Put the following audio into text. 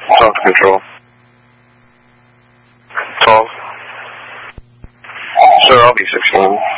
Talk to control. 12. Sir, I'll be 16.